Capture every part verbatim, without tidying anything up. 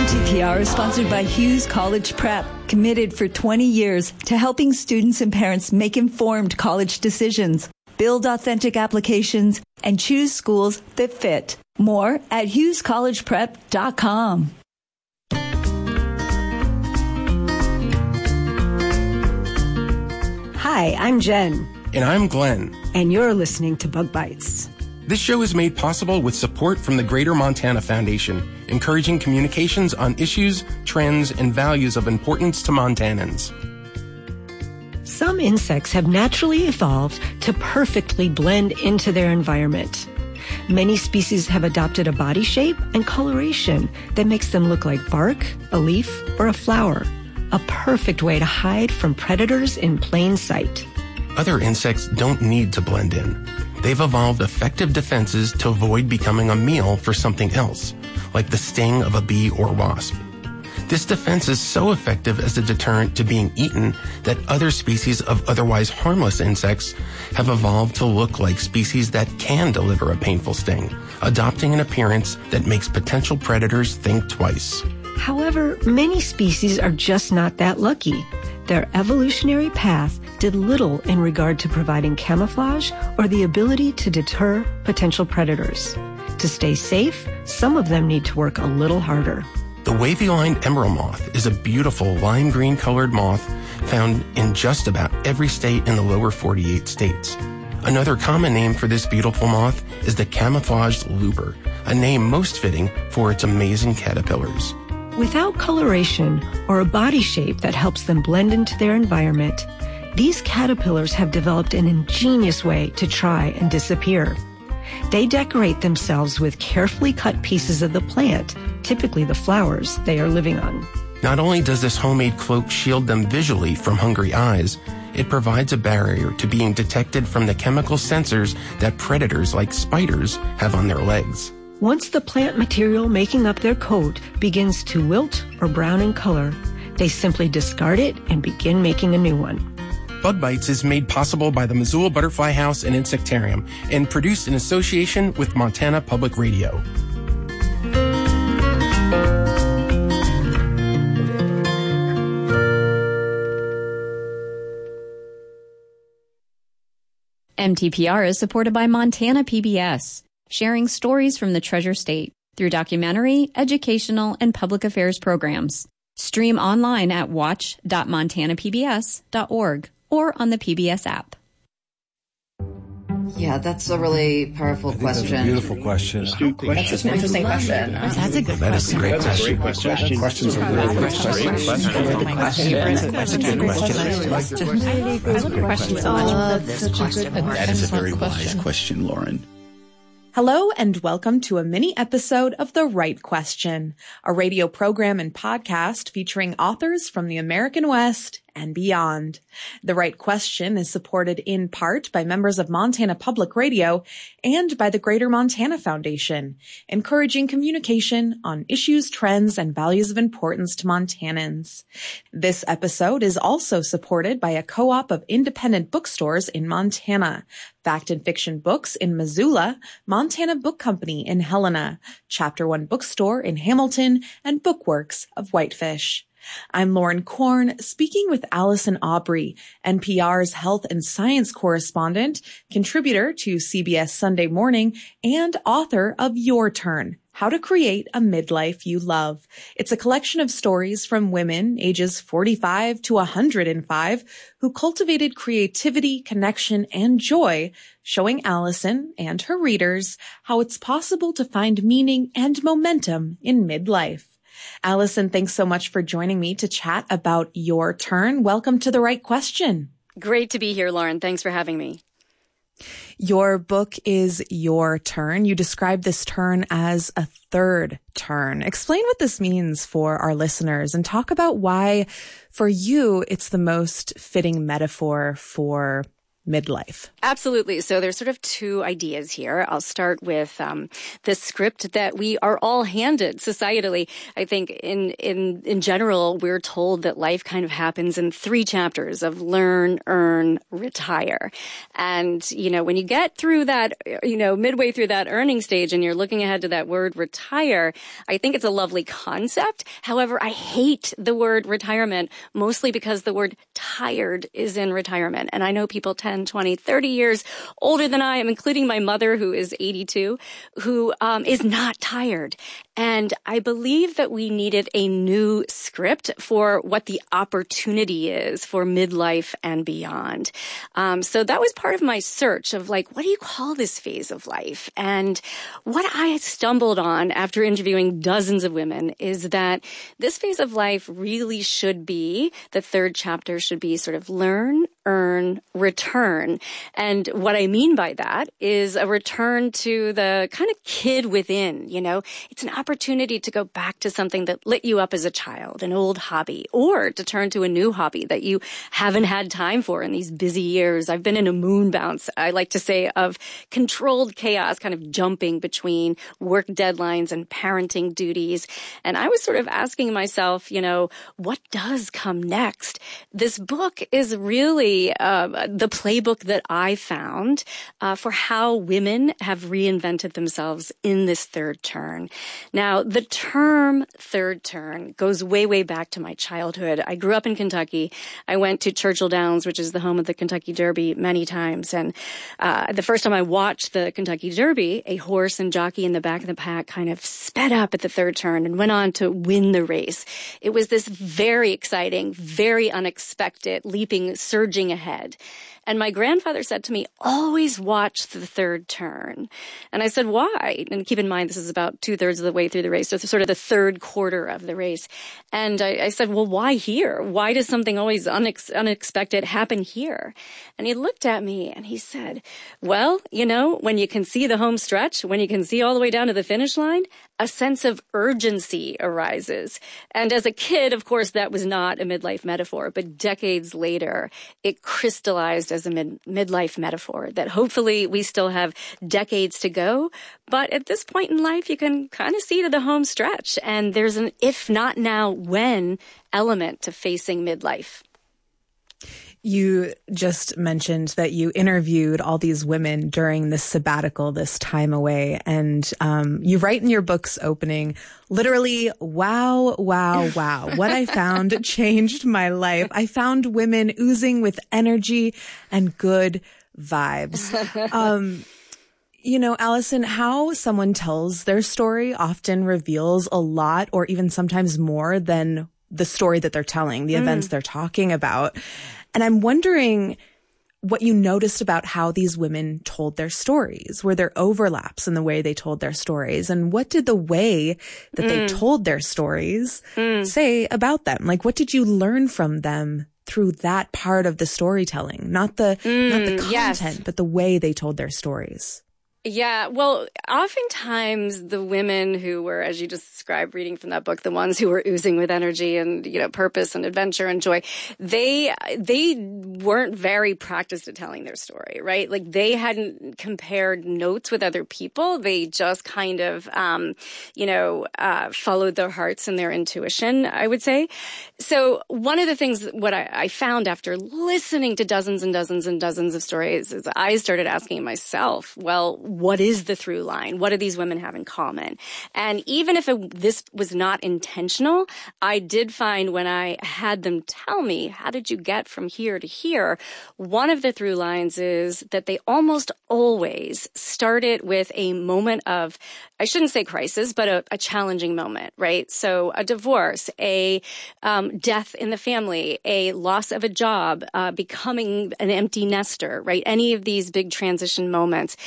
T P R is sponsored by Hughes College Prep, committed for twenty years to helping students and parents make informed college decisions, build authentic applications, and choose schools that fit. More at hughes college prep dot com. Hi, I'm Jen. And I'm Glenn. And you're listening to Bug Bites. This show is made possible with support from the Greater Montana Foundation, encouraging communications on issues, trends, and values of importance to Montanans. Some insects have naturally evolved to perfectly blend into their environment. Many species have adopted a body shape and coloration that makes them look like bark, a leaf, or a flower. A perfect way to hide from predators in plain sight. Other insects don't need to blend in. They've evolved effective defenses to avoid becoming a meal for something else, like the sting of a bee or wasp. This defense is so effective as a deterrent to being eaten that other species of otherwise harmless insects have evolved to look like species that can deliver a painful sting, adopting an appearance that makes potential predators think twice. However, many species are just not that lucky. Their evolutionary path did little in regard to providing camouflage or the ability to deter potential predators. To stay safe, some of them need to work a little harder. The wavy-lined emerald moth is a beautiful lime green colored moth found in just about every state in the lower forty-eight states. Another common name for this beautiful moth is the camouflaged looper, a name most fitting for its amazing caterpillars. Without coloration or a body shape that helps them blend into their environment, these caterpillars have developed an ingenious way to try and disappear. They decorate themselves with carefully cut pieces of the plant, typically the flowers they are living on. Not only does this homemade cloak shield them visually from hungry eyes, it provides a barrier to being detected from the chemical sensors that predators like spiders have on their legs. Once the plant material making up their coat begins to wilt or brown in color, they simply discard it and begin making a new one. Bug Bites is made possible by the Missoula Butterfly House and Insectarium and produced in association with Montana Public Radio. M T P R is supported by Montana P B S, sharing stories from the Treasure State through documentary, educational, and public affairs programs. Stream online at watch dot montana p b s dot org or on the P B S app. Yeah, that's a really powerful question. That's a beautiful question. That's an interesting question. That's a good that is a great That's question. a great question. Questions are really good questions. That's a good question. That's a good question. That's a great question. That is a very wise question, Lauren. Hello and welcome to a mini episode of The Right Question, a radio program and podcast featuring authors from the American West and beyond. The Right Question is supported in part by members of Montana Public Radio and by the Greater Montana Foundation, encouraging communication on issues, trends, and values of importance to Montanans. This episode is also supported by a co-op of independent bookstores in Montana, Fact and Fiction Books in Missoula, Montana Book Company in Helena, Chapter One Bookstore in Hamilton, and Bookworks of Whitefish. I'm Lauren Korn, speaking with Allison Aubrey, N P R's health and science correspondent, contributor to C B S Sunday Morning, and author of Your Turn, How to Create a Midlife You Love. It's a collection of stories from women ages forty-five to one hundred five who cultivated creativity, connection, and joy, showing Allison and her readers how it's possible to find meaning and momentum in midlife. Allison, thanks so much for joining me to chat about Your Turn. Welcome to The Right Question. Great to be here, Lauren. Thanks for having me. Your book is Your Turn. You describe this turn as a third turn. Explain what this means for our listeners and talk about why, for you, it's the most fitting metaphor for midlife? Absolutely. So there's sort of two ideas here. I'll start with um, the script that we are all handed societally. I think in in in general, we're told that life kind of happens in three chapters of learn, earn, retire. And, you know, when you get through that, you know, midway through that earning stage and you're looking ahead to that word retire, I think it's a lovely concept. However, I hate the word retirement, mostly because the word tired is in retirement. And I know people ten, twenty, thirty years older than I am, including my mother, who is eighty-two, who um, is not tired. And I believe that we needed a new script for what the opportunity is for midlife and beyond. Um, so that was part of my search of like, what do you call this phase of life? And what I stumbled on after interviewing dozens of women is that this phase of life really should be, the third chapter should be sort of learn, earn, return. And what I mean by that is a return to the kind of kid within, you know, it's an opportunity to go back to something that lit you up as a child, an old hobby, or to turn to a new hobby that you haven't had time for in these busy years. I've been in a moon bounce, I like to say, of controlled chaos, kind of jumping between work deadlines and parenting duties. And I was sort of asking myself, you know, what does come next? This book is really uh, the playbook that I found uh, for how women have reinvented themselves in this third turn. Now, the term third turn goes way, way back to my childhood. I grew up in Kentucky. I went to Churchill Downs, which is the home of the Kentucky Derby, many times. And uh, the first time I watched the Kentucky Derby, a horse and jockey in the back of the pack kind of sped up at the third turn and went on to win the race. It was this very exciting, very unexpected, leaping, surging ahead. And my grandfather said to me, always watch the third turn. And I said, why? And keep in mind, this is about two thirds of the way through the race. So it's sort of the third quarter of the race. And I, I said, well, why here? Why does something always unex- unexpected happen here? And he looked at me and he said, well, you know, when you can see the home stretch, when you can see all the way down to the finish line, a sense of urgency arises. And as a kid, of course, that was not a midlife metaphor, but decades later, it crystallized as a mid- midlife metaphor that hopefully we still have decades to go. But at this point in life, you can kind of see to the home stretch. And there's an if not now, when element to facing midlife. You just mentioned that you interviewed all these women during this sabbatical, this time away. And um, you write in your book's opening, literally, wow, wow, wow. What I found changed my life. I found women oozing with energy and good vibes. Um, you know, Allison, how someone tells their story often reveals a lot or even sometimes more than the story that they're telling, the mm. events they're talking about. And I'm wondering what you noticed about how these women told their stories. Were there overlaps in the way they told their stories? And what did the way that mm. they told their stories mm. say about them? Like, what did you learn from them through that part of the storytelling? Not the, mm, not the content, yes. but the way they told their stories. Yeah, well, oftentimes the women who were, as you just described, reading from that book, the ones who were oozing with energy and, you know, purpose and adventure and joy, they they weren't very practiced at telling their story, right? Like they hadn't compared notes with other people. They just kind of, um, you know, uh, followed their hearts and their intuition, I would say. So one of the things, what I, I found after listening to dozens and dozens and dozens of stories is I started asking myself, well, what is the through line? What do these women have in common? And even if it, this was not intentional, I did find when I had them tell me, how did you get from here to here? One of the through lines is that they almost always started with a moment of, I shouldn't say crisis, but a, a challenging moment, right? So a divorce, a um, death in the family, a loss of a job, uh, becoming an empty nester, right? Any of these big transition moments. And those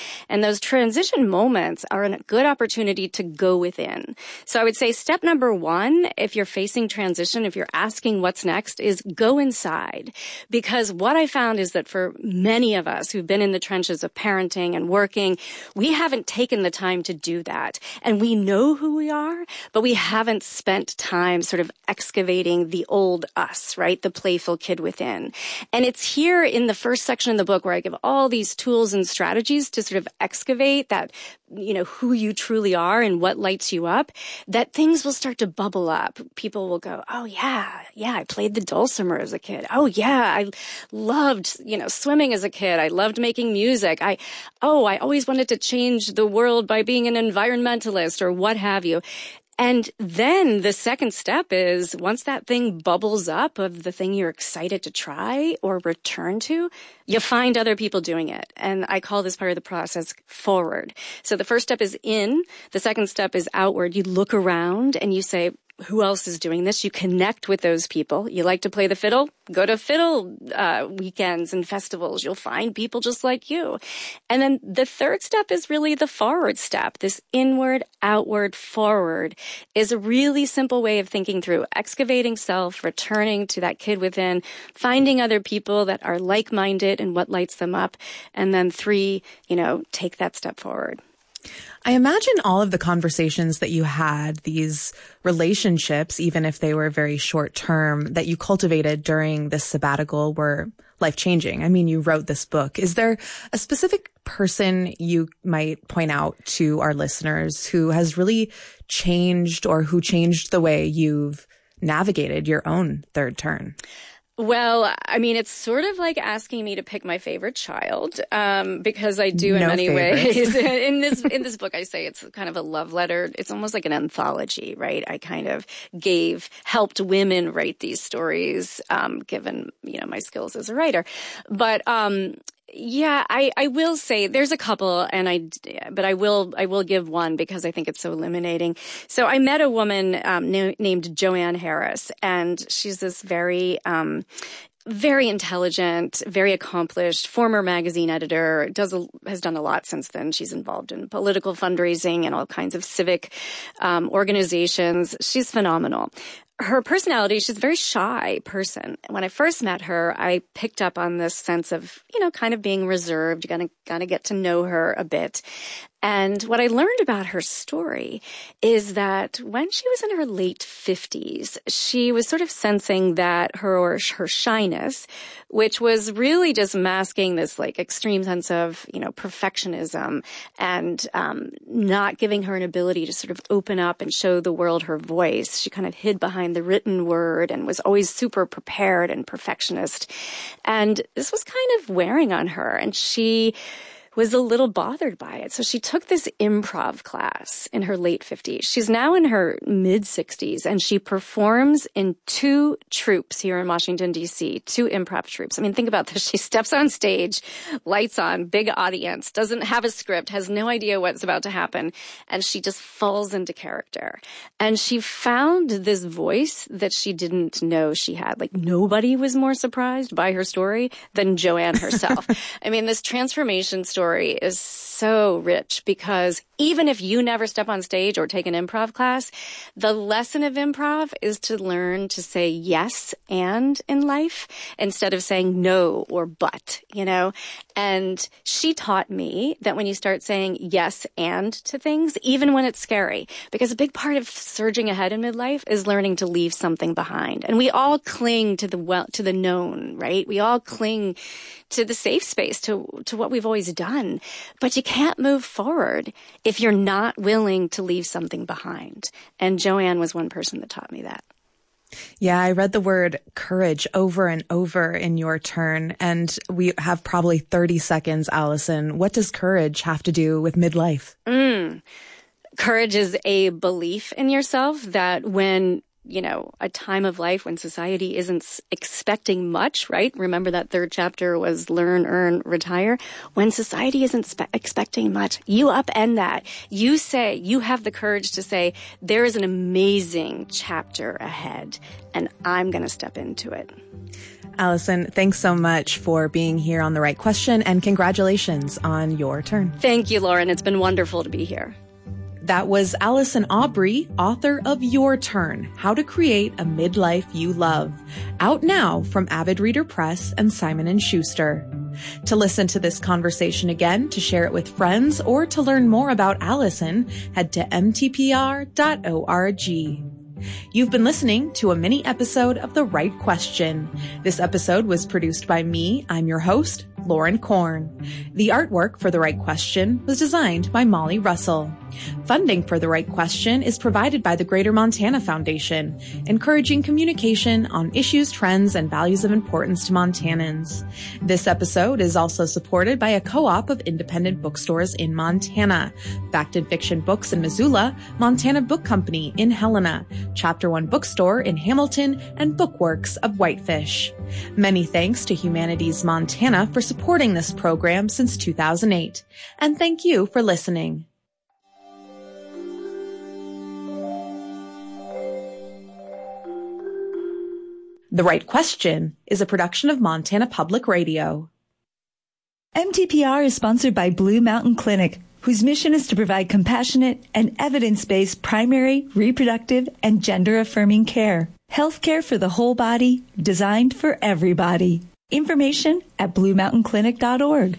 those transition moments are a good opportunity to go within. So I would say step number one, if you're facing transition, if you're asking what's next, is go inside. Because what I found is that for many of us who've been in the trenches of parenting and working, we haven't taken the time to do that. And we know who we are, but we haven't spent time sort of excavating the old us, right? The playful kid within. And it's here in the first section of the book where I give all these tools and strategies to sort of excavate that, you know, who you truly are and what lights you up, that things will start to bubble up. People will go, oh yeah, yeah, I played the dulcimer as a kid. Oh yeah, I loved, you know, swimming as a kid. I loved making music. I, oh, I always wanted to change the world by being an environmentalist or what have you. And then the second step is once that thing bubbles up of the thing you're excited to try or return to, you find other people doing it. And I call this part of the process forward. So the first step is in. The second step is outward. You look around and you say, who else is doing this? You connect with those people. You like to play the fiddle? Go to fiddle uh, weekends and festivals. You'll find people just like you. And then the third step is really the forward step. This inward, outward, forward is a really simple way of thinking through excavating self, returning to that kid within, finding other people that are like-minded and what lights them up. And then three, you know, take that step forward. I imagine all of the conversations that you had, these relationships, even if they were very short term, that you cultivated during this sabbatical were life-changing. I mean, you wrote this book. Is there a specific person you might point out to our listeners who has really changed or who changed the way you've navigated your own third turn? Well, I mean, it's sort of like asking me to pick my favorite child, um, because I do in no many favorites. ways. in this in this book, I say it's kind of a love letter. It's almost like an anthology, right? I kind of gave, helped women write these stories, um, given, you know, my skills as a writer. But, um, yeah, I, I will say there's a couple and I, but I will, I will give one because I think it's so illuminating. So I met a woman, um, na- named Joanne Harris, and she's this very, um, very intelligent, very accomplished, former magazine editor, does a, has done a lot since then. She's involved in political fundraising and all kinds of civic, um, organizations. She's phenomenal. Her personality, she's a very shy person. When I first met her, I picked up on this sense of, you know, kind of being reserved. You're gonna, gonna get to know her a bit. And what I learned about her story is that when she was in her late fifties, she was sort of sensing that her, her shyness, which was really just masking this like extreme sense of, you know, perfectionism and, um, not giving her an ability to sort of open up and show the world her voice. She kind of hid behind the written word and was always super prepared and perfectionist. And this was kind of wearing on her, and she was a little bothered by it. So she took this improv class in her late fifties. She's now in her mid sixties, and she performs in two troupes here in Washington, D C, two improv troupes. I mean, think about this. She steps on stage, lights on, big audience, doesn't have a script, has no idea what's about to happen, and she just falls into character. And she found this voice that she didn't know she had. Like, nobody was more surprised by her story than Joanne herself. I mean, this transformation story story is so rich because even if you never step on stage or take an improv class, the lesson of improv is to learn to say yes and in life instead of saying no or but, you know? And she taught me that when you start saying yes and to things, even when it's scary, because a big part of surging ahead in midlife is learning to leave something behind. And we all cling to the well, to the known, right? We all cling to the safe space, to, to what we've always done. But you can't move forward if you're not willing to leave something behind. And Joanne was one person that taught me that. Yeah, I read the word courage over and over in your turn, and we have probably thirty seconds, Allison. What does courage have to do with midlife? Mm. Courage is a belief in yourself that when you know, a time of life when society isn't expecting much, right? Remember that third chapter was learn, earn, retire. When society isn't spe- expecting much, you upend that. You say, you have the courage to say, there is an amazing chapter ahead and I'm going to step into it. Allison, thanks so much for being here on The Right Question, and congratulations on your turn. Thank you, Lauren. It's been wonderful to be here. That was Allison Aubrey, author of Your Turn, How to Create a Midlife You Love, out now from Avid Reader Press and Simon and Schuster. To listen to this conversation again, to share it with friends, or to learn more about Allison, head to m t p r dot org. You've been listening to a mini episode of The Right Question. This episode was produced by me. I'm your host, Lauren Korn. The artwork for The Right Question was designed by Molly Russell. Funding for The Right Question is provided by the Greater Montana Foundation, encouraging communication on issues, trends, and values of importance to Montanans. This episode is also supported by a co-op of independent bookstores in Montana, Fact and Fiction Books in Missoula, Montana Book Company in Helena, Chapter One Bookstore in Hamilton, and Bookworks of Whitefish. Many thanks to Humanities Montana for supporting this program since two thousand eight. And thank you for listening. The Right Question is a production of Montana Public Radio. M T P R is sponsored by Blue Mountain Clinic, whose mission is to provide compassionate and evidence-based primary, reproductive, and gender-affirming care. Healthcare for the whole body, designed for everybody. Information at blue mountain clinic dot org.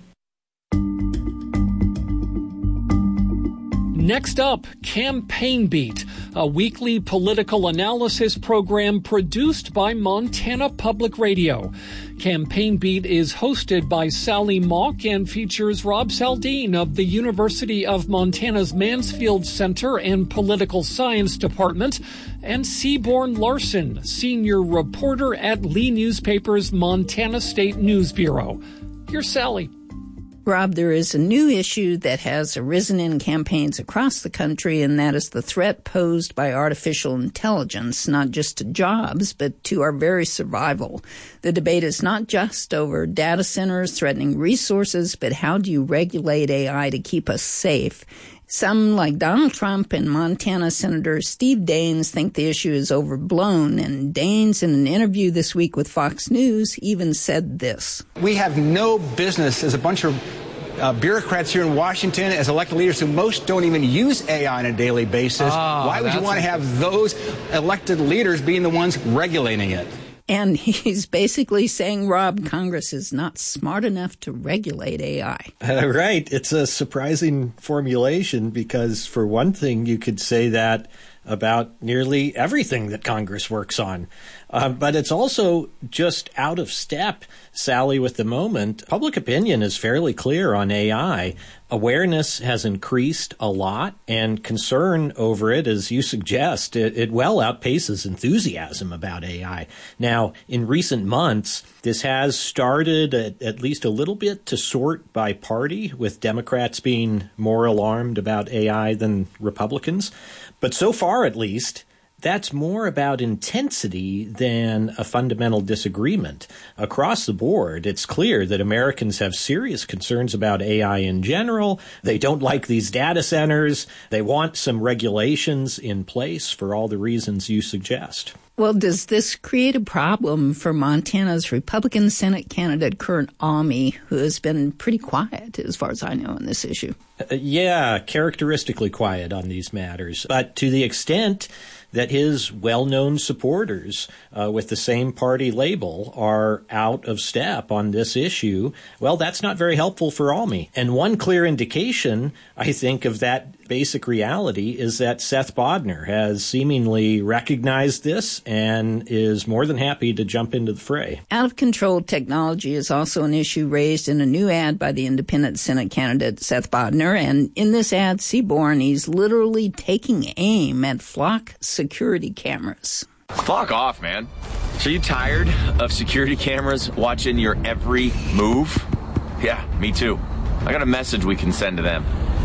Next up, Campaign Beat, a weekly political analysis program produced by Montana Public Radio. Campaign Beat is hosted by Sally Mock and features Rob Saldine of the University of Montana's Mansfield Center and Political Science Department, and Seaborn Larson, senior reporter at Lee Newspaper's Montana State News Bureau. Here's Sally. Rob, there is a new issue that has arisen in campaigns across the country, and that is the threat posed by artificial intelligence, not just to jobs, but to our very survival. The debate is not just over data centers threatening resources, but how do you regulate A I to keep us safe? Some, like Donald Trump and Montana Senator Steve Daines, think the issue is overblown, and Daines, in an interview this week with Fox News, even said this. We have no business as a bunch of uh, bureaucrats here in Washington, as elected leaders who most don't even use A I on a daily basis. Oh, Why would you want to have those elected leaders being the ones regulating it? And he's basically saying, Rob, Congress is not smart enough to regulate A I. Uh, right. It's a surprising formulation because, for one thing, you could say that about nearly everything that Congress works on. Uh, but it's also just out of step, Sally, with the moment. Public opinion is fairly clear on A I. Awareness has increased a lot, and concern over it, as you suggest, it, it well outpaces enthusiasm about A I. Now, in recent months, this has started at, at least a little bit to sort by party, with Democrats being more alarmed about A I than Republicans. But so far, at least, that's more about intensity than a fundamental disagreement. Across the board, it's clear that Americans have serious concerns about A I in general. They don't like these data centers. They want some regulations in place for all the reasons you suggest. Well, does this create a problem for Montana's Republican Senate candidate, Kurt Almy, who has been pretty quiet, as far as I know, on this issue? Uh, yeah, characteristically quiet on these matters. But to the extent that his well-known supporters uh, with the same party label are out of step on this issue, well, that's not very helpful for Almy. And one clear indication, I think, of that basic reality is that Seth Bodner has seemingly recognized this and is more than happy to jump into the fray. Out-of-control technology is also an issue raised in a new ad by the independent Senate candidate Seth Bodner. And in this ad, Seaborn, he's literally taking aim at flock security cameras. Fuck off, man. So you tired of security cameras watching your every move? Yeah, me too. I got a message we can send to them.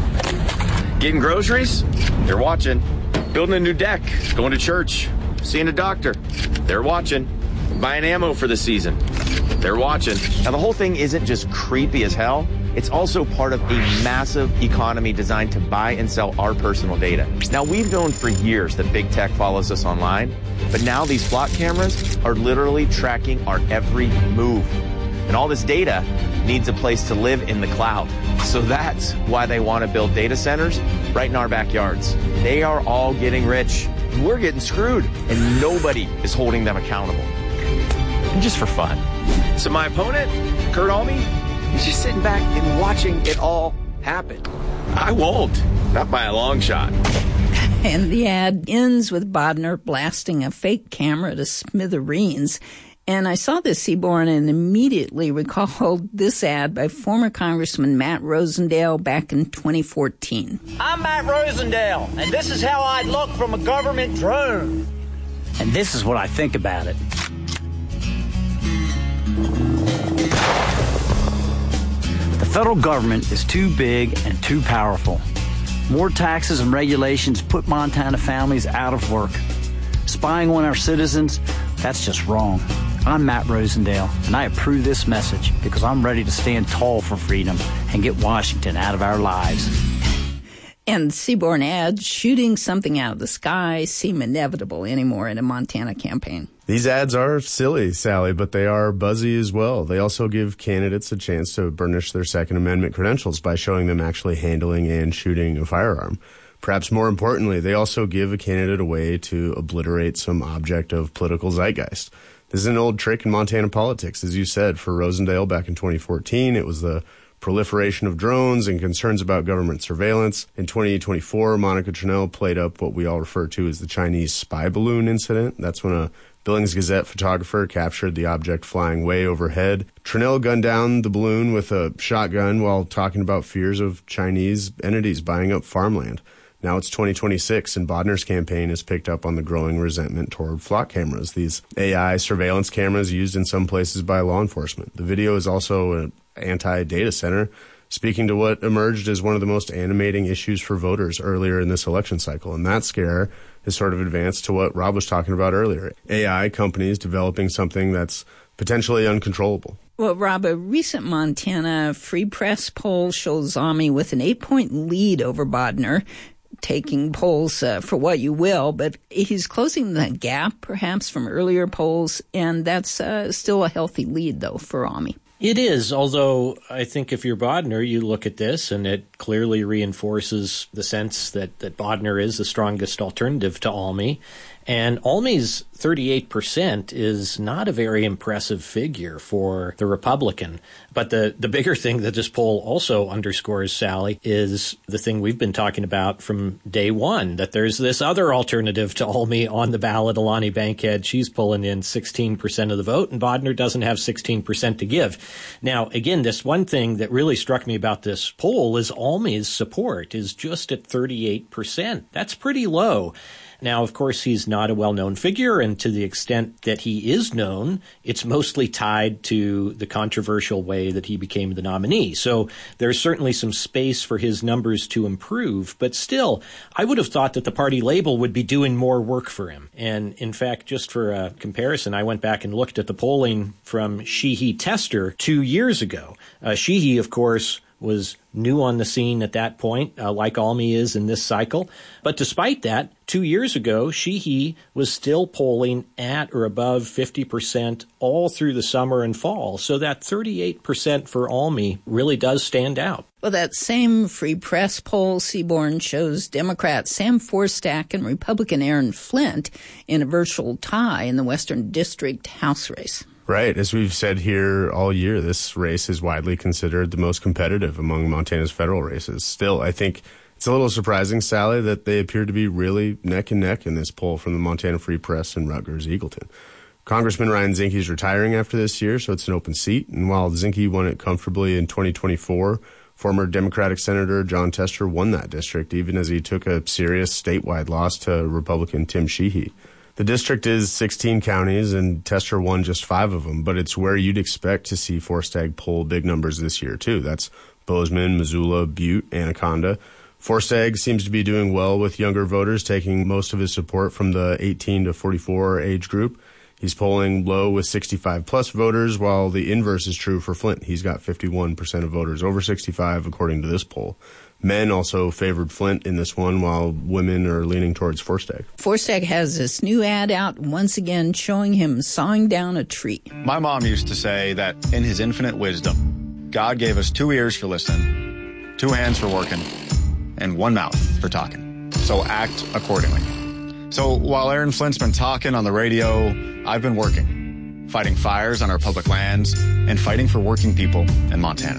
Getting groceries? They're watching. Building a new deck. Going to church. Seeing a doctor. They're watching. Buying ammo for the season. They're watching. Now, the whole thing isn't just creepy as hell. It's also part of a massive economy designed to buy and sell our personal data. Now, we've known for years that big tech follows us online, but now these flock cameras are literally tracking our every move. And all this data needs a place to live in the cloud. So that's why they want to build data centers right in our backyards. They are all getting rich. We're getting screwed, and nobody is holding them accountable. And just for fun. So my opponent, Kurt Alme, he's just sitting back and watching it all happen. I won't. Not by a long shot. And the ad ends with Bodner blasting a fake camera to smithereens. And I saw this, Seaborn, and immediately recalled this ad by former Congressman Matt Rosendale back in twenty fourteen. I'm Matt Rosendale, and this is how I'd look from a government drone. And this is what I think about it. The federal government is too big and too powerful. More taxes and regulations put Montana families out of work. Spying on our citizens, that's just wrong. I'm Matt Rosendale, and I approve this message because I'm ready to stand tall for freedom and get Washington out of our lives. And Seaborn ads shooting something out of the sky seem inevitable anymore in a Montana campaign. These ads are silly, Sally, but they are buzzy as well. They also give candidates a chance to burnish their Second Amendment credentials by showing them actually handling and shooting a firearm. Perhaps more importantly, they also give a candidate a way to obliterate some object of political zeitgeist. This is an old trick in Montana politics. As you said, for Rosendale back in twenty fourteen, it was the proliferation of drones and concerns about government surveillance. In twenty twenty-four, Monica Tranel played up what we all refer to as the Chinese spy balloon incident. That's when a Billings Gazette photographer captured the object flying way overhead. Tranel gunned down the balloon with a shotgun while talking about fears of Chinese entities buying up farmland. Now it's twenty twenty-six, and Bodner's campaign has picked up on the growing resentment toward flock cameras, these A I surveillance cameras used in some places by law enforcement. The video is also an anti-data center, speaking to what emerged as one of the most animating issues for voters earlier in this election cycle. And that scare has sort of advanced to what Rob was talking about earlier. A I companies developing something that's potentially uncontrollable. Well, Rob, a recent Montana Free Press poll shows Alme with an eight-point lead over Bodner, taking polls uh, for what you will, but he's closing the gap, perhaps, from earlier polls, and that's uh, still a healthy lead, though, for Alme. It is, although I think if you're Bodner, you look at this and it clearly reinforces the sense that, that Bodner is the strongest alternative to Alme. And Alme's thirty-eight percent is not a very impressive figure for the Republican. But the, the bigger thing that this poll also underscores, Sally, is the thing we've been talking about from day one, that there's this other alternative to Alme on the ballot, Alani Bankhead. She's pulling in sixteen percent of the vote, and Bodner doesn't have sixteen percent to give. Now, again, this one thing that really struck me about this poll is Alme's support is just at thirty-eight percent. That's pretty low. Now, of course, he's not a well-known figure, and to the extent that he is known, it's mostly tied to the controversial way that he became the nominee. So there's certainly some space for his numbers to improve, but still, I would have thought that the party label would be doing more work for him. And in fact, just for a comparison, I went back and looked at the polling from Sheehy Tester two years ago. Uh, Sheehy, of course, was new on the scene at that point, uh, like Alme is in this cycle. But despite that, two years ago, Sheehy was still polling at or above fifty percent all through the summer and fall. So that thirty-eight percent for Alme really does stand out. Well, that same Free Press poll, Seaborn, shows Democrat Sam Forstack and Republican Aaron Flint in a virtual tie in the Western District House race. Right. As we've said here all year, this race is widely considered the most competitive among Montana's federal races. Still, I think it's a little surprising, Sally, that they appear to be really neck and neck in this poll from the Montana Free Press and Rutgers Eagleton. Congressman Ryan Zinke is retiring after this year, so it's an open seat. And while Zinke won it comfortably in twenty twenty-four, former Democratic Senator Jon Tester won that district, even as he took a serious statewide loss to Republican Tim Sheehy. The district is sixteen counties, and Tester won just five of them, but it's where you'd expect to see Forstag pull big numbers this year, too. That's Bozeman, Missoula, Butte, Anaconda. Forstag seems to be doing well with younger voters, taking most of his support from the eighteen to forty-four age group. He's polling low with sixty-five plus voters, while the inverse is true for Flint. He's got fifty-one percent of voters over sixty-five, according to this poll. Men also favored Flint in this one, while women are leaning towards Forstag. Forstag has this new ad out, once again showing him sawing down a tree. My mom used to say that in his infinite wisdom, God gave us two ears for listening, two hands for working, and one mouth for talking. So act accordingly. So while Aaron Flint's been talking on the radio, I've been working, fighting fires on our public lands, and fighting for working people in Montana.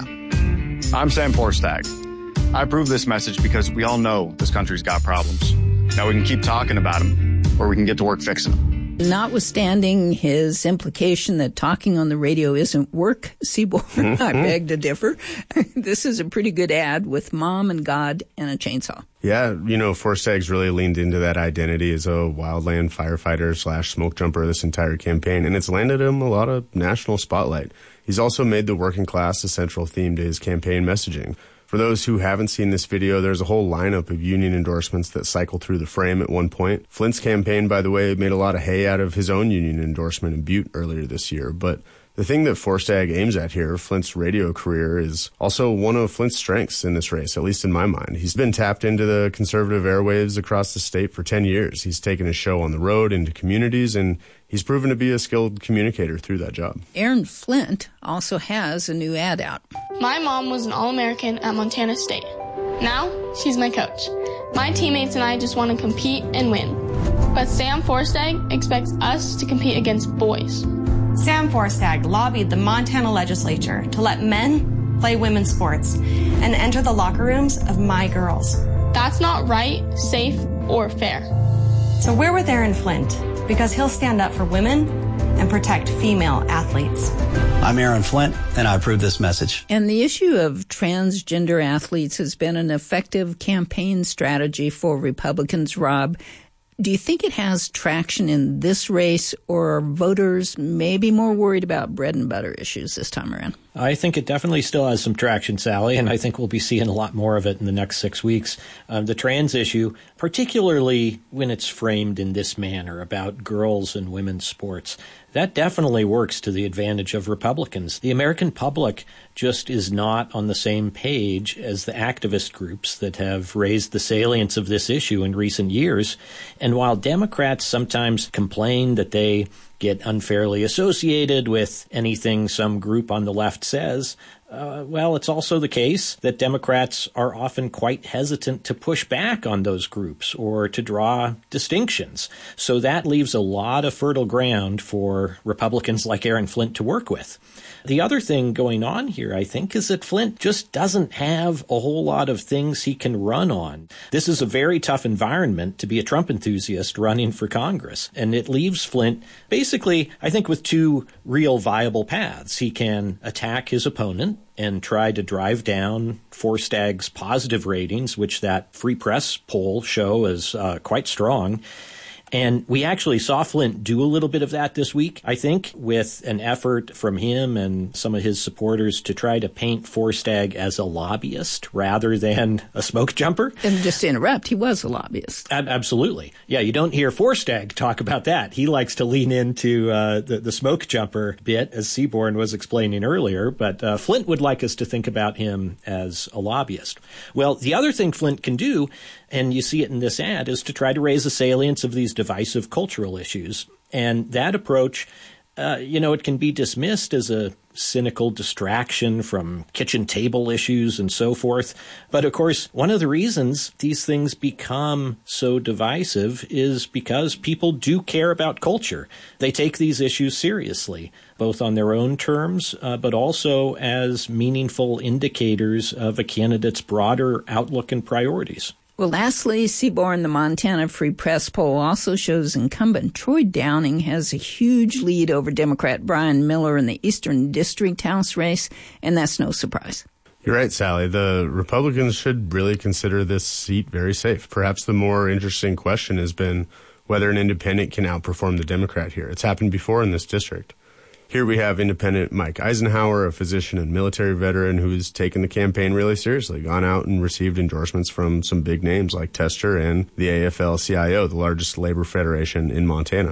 I'm Sam Forstag. I approve this message because we all know this country's got problems. Now we can keep talking about them, or we can get to work fixing them. Notwithstanding his implication that talking on the radio isn't work, Seaborn, I beg to differ. This is a pretty good ad with Mom and God and a chainsaw. Yeah, you know, Forstag's really leaned into that identity as a wildland firefighter slash smoke jumper this entire campaign, and it's landed him a lot of national spotlight. He's also made the working class a central theme to his campaign messaging. For those who haven't seen this video, there's a whole lineup of union endorsements that cycle through the frame at one point. Flint's campaign, by the way, made a lot of hay out of his own union endorsement in Butte earlier this year. But the thing that Forstag aims at here, Flint's radio career, is also one of Flint's strengths in this race, at least in my mind. He's been tapped into the conservative airwaves across the state for ten years. He's taken his show on the road into communities, and he's proven to be a skilled communicator through that job. Aaron Flint also has a new ad out. My mom was an All-American at Montana State. Now, she's my coach. My teammates and I just want to compete and win. But Sam Forstag expects us to compete against boys. Sam Forstag lobbied the Montana legislature to let men play women's sports and enter the locker rooms of my girls. That's not right, safe, or fair. So we're with Aaron Flint because he'll stand up for women and protect female athletes. I'm Aaron Flint, and I approve this message. And the issue of transgender athletes has been an effective campaign strategy for Republicans, Rob. Do you think it has traction in this race, or are voters maybe more worried about bread and butter issues this time around? I think it definitely still has some traction, Sally, and I think we'll be seeing a lot more of it in the next six weeks. Um, the trans issue, particularly when it's framed in this manner about girls and women's sports, that definitely works to the advantage of Republicans. The American public just is not on the same page as the activist groups that have raised the salience of this issue in recent years. And while Democrats sometimes complain that they get unfairly associated with anything some group on the left says, uh, well, it's also the case that Democrats are often quite hesitant to push back on those groups or to draw distinctions. So that leaves a lot of fertile ground for Republicans like Aaron Flint to work with. The other thing going on here, I think, is that Flint just doesn't have a whole lot of things he can run on. This is a very tough environment to be a Trump enthusiast running for Congress. And it leaves Flint basically, I think, with two real viable paths. He can attack his opponent and try to drive down Forstag's positive ratings, which that Free Press poll show is uh, quite strong. And we actually saw Flint do a little bit of that this week, I think, with an effort from him and some of his supporters to try to paint Forstag as a lobbyist rather than a smoke jumper. And just to interrupt, he was a lobbyist. Ab- absolutely. Yeah, you don't hear Forstag talk about that. He likes to lean into uh, the, the smoke jumper bit, as Seaborn was explaining earlier. But uh, Flint would like us to think about him as a lobbyist. Well, the other thing Flint can do, and you see it in this ad, is to try to raise the salience of these divisive cultural issues. And that approach, uh, you know, it can be dismissed as a cynical distraction from kitchen table issues and so forth. But of course, one of the reasons these things become so divisive is because people do care about culture. They take these issues seriously, both on their own terms, uh, but also as meaningful indicators of a candidate's broader outlook and priorities. Well, lastly, Seaborn, the Montana Free Press poll also shows incumbent Troy Downing has a huge lead over Democrat Brian Miller in the Eastern District House race, and that's no surprise. You're right, Sally. The Republicans should really consider this seat very safe. Perhaps the more interesting question has been whether an independent can outperform the Democrat here. It's happened before in this district. Here we have independent Mike Eisenhower, a physician and military veteran who's taken the campaign really seriously, gone out and received endorsements from some big names like Tester and the A F L C I O, the largest labor federation in Montana.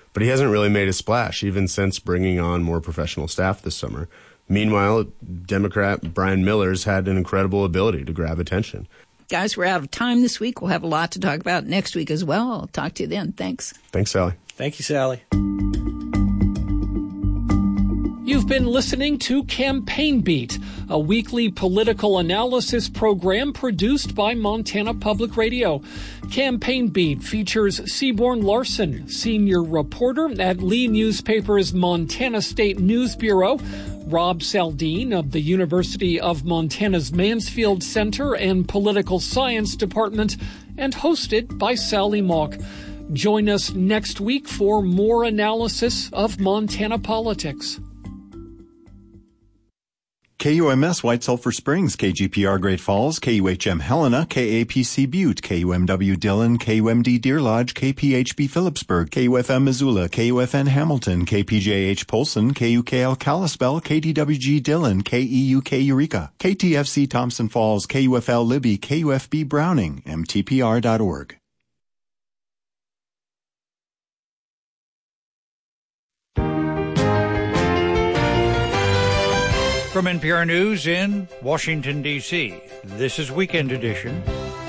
But he hasn't really made a splash, even since bringing on more professional staff this summer. Meanwhile, Democrat Brian Miller's had an incredible ability to grab attention. Guys, we're out of time this week. We'll have a lot to talk about next week as well. I'll talk to you then. Thanks. Thanks, Sally. Thank you, Sally. You've been listening to Campaign Beat, a weekly political analysis program produced by Montana Public Radio. Campaign Beat features Seaborn Larson, senior reporter at Lee Newspaper's Montana State News Bureau, Rob Saldine of the University of Montana's Mansfield Center and Political Science Department, and hosted by Sally Mock. Join us next week for more analysis of Montana politics. K U M S White Sulphur Springs, K G P R Great Falls, K U H M Helena, K A P C Butte, K U M W Dillon, K U M D Deer Lodge, K P H B Phillipsburg, K U F M Missoula, K U F N Hamilton, K P J H Polson, K U K L Kalispell, K D W G Dillon, K E U K Eureka, K T F C Thompson Falls, K U F L Libby, K U F B Browning, M T P R dot org. From N P R News in Washington, D C, this is Weekend Edition.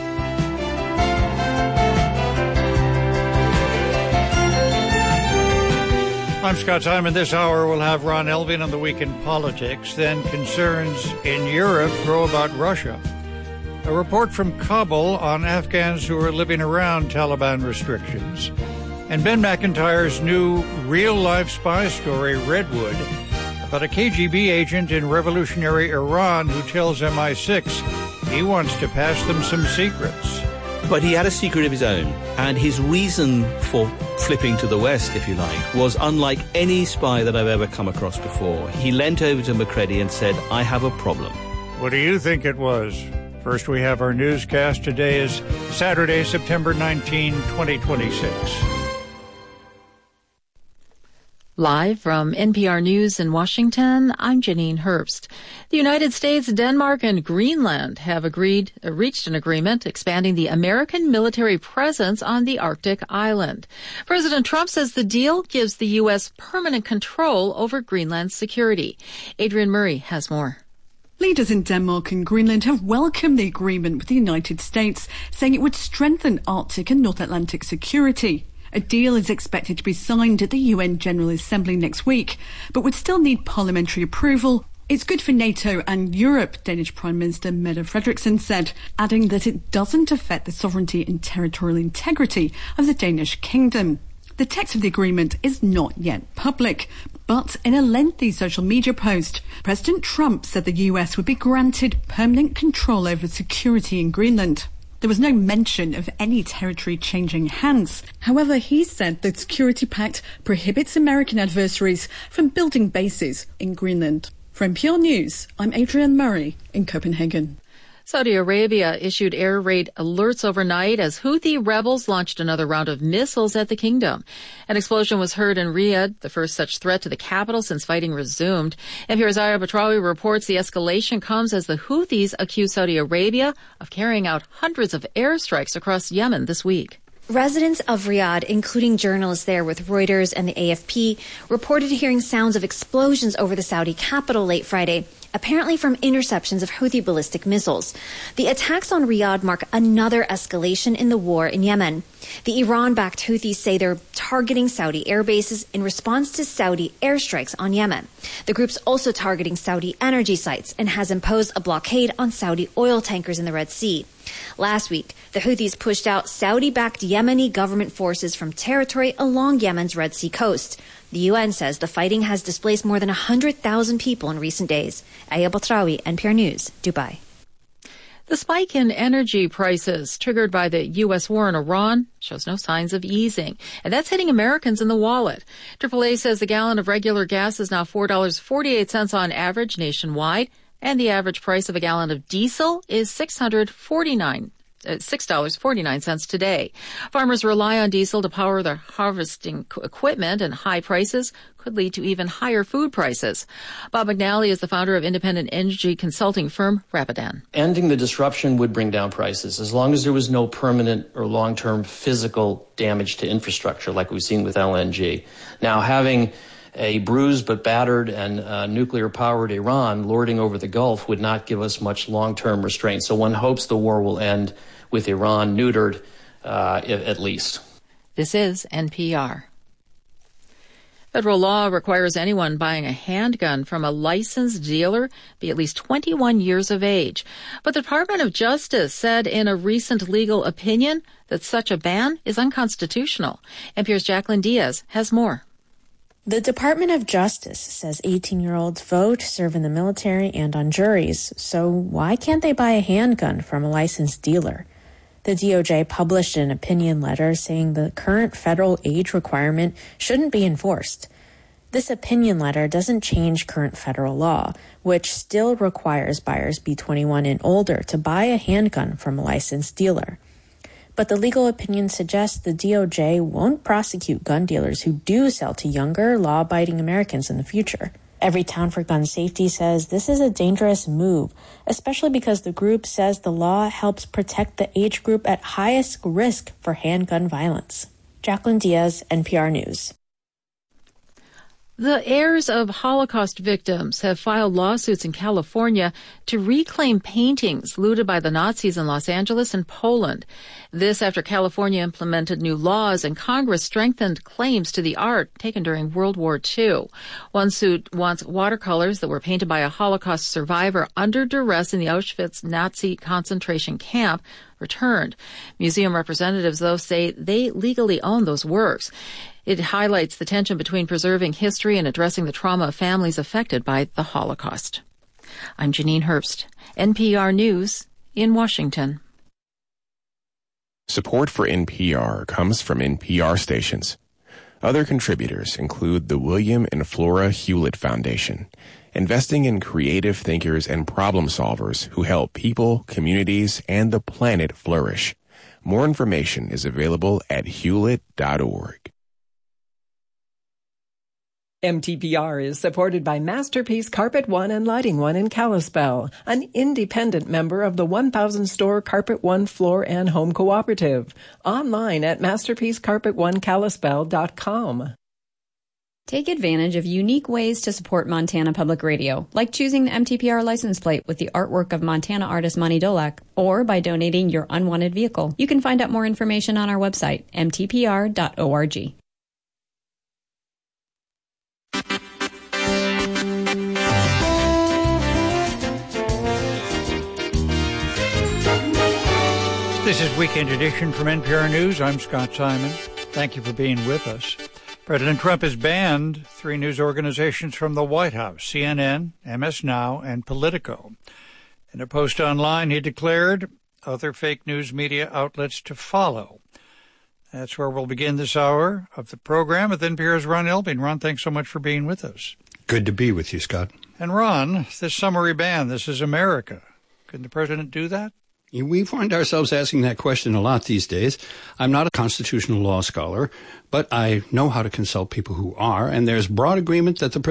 I'm Scott Simon. This hour we'll have Ron Elving on the week in politics, then concerns in Europe grow about Russia. A report from Kabul on Afghans who are living around Taliban restrictions. And Ben McIntyre's new real-life spy story, Redwood, about a K G B agent in revolutionary Iran who tells M I six he wants to pass them some secrets. But he had a secret of his own, and his reason for flipping to the West, if you like, was unlike any spy that I've ever come across before. He leant over to McCready and said, I have a problem. What do you think it was? First, we have our newscast. Today is Saturday, September nineteenth, twenty twenty-six. Live from N P R News in Washington, I'm Janine Herbst. The United States, Denmark, and Greenland have agreed, uh, reached an agreement expanding the American military presence on the Arctic island. President Trump says the deal gives the U S permanent control over Greenland's security. Adrian Murray has more. Leaders in Denmark and Greenland have welcomed the agreement with the United States, saying it would strengthen Arctic and North Atlantic security. A deal is expected to be signed at the U N General Assembly next week, but would still need parliamentary approval. It's good for NATO and Europe, Danish Prime Minister Mette Frederiksen said, adding that it doesn't affect the sovereignty and territorial integrity of the Danish kingdom. The text of the agreement is not yet public, but in a lengthy social media post, President Trump said the U S would be granted permanent control over security in Greenland. There was no mention of any territory changing hands. However, he said the Security Pact prohibits American adversaries from building bases in Greenland. For N P R News, I'm Adrienne Murray in Copenhagen. Saudi Arabia issued air raid alerts overnight as Houthi rebels launched another round of missiles at the kingdom. An explosion was heard in Riyadh, the first such threat to the capital since fighting resumed. N P R's Aya Batrawi reports the escalation comes as the Houthis accuse Saudi Arabia of carrying out hundreds of airstrikes across Yemen this week. Residents of Riyadh, including journalists there with Reuters and the A F P, reported hearing sounds of explosions over the Saudi capital late Friday, apparently from interceptions of Houthi ballistic missiles. The attacks on Riyadh mark another escalation in the war in Yemen. The Iran-backed Houthis say they're targeting Saudi air bases in response to Saudi airstrikes on Yemen. The group's also targeting Saudi energy sites and has imposed a blockade on Saudi oil tankers in the Red Sea. Last week, the Houthis pushed out Saudi-backed Yemeni government forces from territory along Yemen's Red Sea coast. The U N says the fighting has displaced more than one hundred thousand people in recent days. Aya Batrawi, N P R News, Dubai. The spike in energy prices triggered by the U S war in Iran shows no signs of easing, and that's hitting Americans in the wallet. triple A says the gallon of regular gas is now four dollars and forty-eight cents on average nationwide, and the average price of a gallon of diesel is six hundred forty-nine six dollars and forty-nine cents today. Farmers rely on diesel to power their harvesting equipment, and high prices could lead to even higher food prices. Bob McNally is the founder of independent energy consulting firm Rapidan. Ending the disruption would bring down prices as long as there was no permanent or long-term physical damage to infrastructure like we've seen with L N G. Now, having a bruised but battered and uh, nuclear-powered Iran lording over the Gulf would not give us much long-term restraint. So one hopes the war will end with Iran neutered, uh, at least. This is N P R. Federal law requires anyone buying a handgun from a licensed dealer be at least twenty-one years of age. But the Department of Justice said in a recent legal opinion that such a ban is unconstitutional. N P R's Jacqueline Diaz has more. The Department of Justice says eighteen-year-olds vote, serve in the military, and on juries. So why can't they buy a handgun from a licensed dealer? The D O J published an opinion letter saying the current federal age requirement shouldn't be enforced. This opinion letter doesn't change current federal law, which still requires buyers be twenty-one and older to buy a handgun from a licensed dealer. But the legal opinion suggests the D O J won't prosecute gun dealers who do sell to younger, law-abiding Americans in the future. Everytown for Gun Safety says this is a dangerous move, especially because the group says the law helps protect the age group at highest risk for handgun violence. Jacqueline Diaz, N P R News. The heirs of Holocaust victims have filed lawsuits in California to reclaim paintings looted by the Nazis in Los Angeles and Poland. This after California implemented new laws and Congress strengthened claims to the art taken during World War Two. One suit wants watercolors that were painted by a Holocaust survivor under duress in the Auschwitz Nazi concentration camp returned. Museum representatives, though, say they legally own those works. It highlights the tension between preserving history and addressing the trauma of families affected by the Holocaust. I'm Janine Herbst, N P R News in Washington. Support for N P R comes from N P R stations. Other contributors include the William and Flora Hewlett Foundation, investing in creative thinkers and problem solvers who help people, communities, and the planet flourish. More information is available at hewlett dot org. M T P R is supported by Masterpiece Carpet One and Lighting One in Kalispell, an independent member of the one thousand store Carpet One Floor and Home Cooperative. Online at masterpiece carpet one kalispell dot com. Take advantage of unique ways to support Montana Public Radio, like choosing the M T P R license plate with the artwork of Montana artist Monty Dolak, or by donating your unwanted vehicle. You can find out more information on our website, m t p r dot org. This is Weekend Edition from N P R News. I'm Scott Simon. Thank you for being with us. President Trump has banned three news organizations from the White House, C N N, M S Now, and Politico. In a post online, he declared other fake news media outlets to follow. That's where we'll begin this hour of the program with N P R's Ron Elving. Ron, thanks so much for being with us. Good to be with you, Scott. And Ron, this summary ban, this is America. Couldn't the president do that? We find ourselves asking that question a lot these days. I'm not a constitutional law scholar, but I know how to consult people who are, and there's broad agreement that the